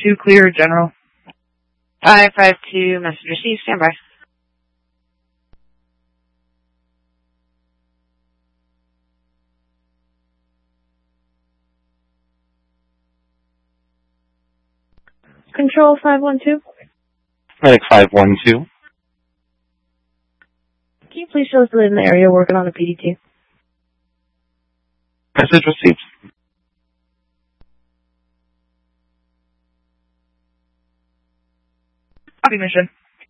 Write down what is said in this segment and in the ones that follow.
552 clear, general. 552, message received, stand by. Control 512. Medic 512. Can you please show us in the area working on a PDT? Message received. Copy mission.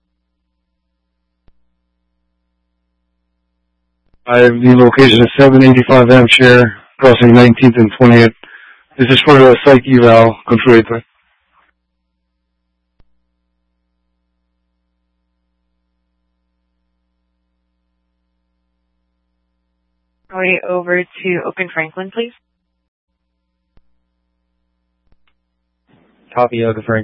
The location is 785 Hampshire, crossing 19th and 20th. This is for the psych eval, control 8. Over to Open Franklin, please. Copy, Open Franklin.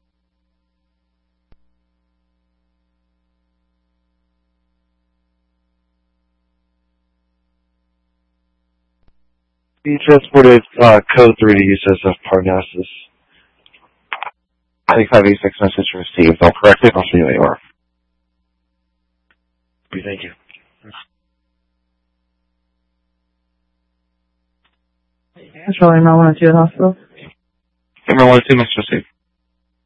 Be transported code 3 to USS Parnassus. I think 586 message received. I'll correct it. I'll see you later. Thank you. That's probably not 102 at hospital. Number 102 message received.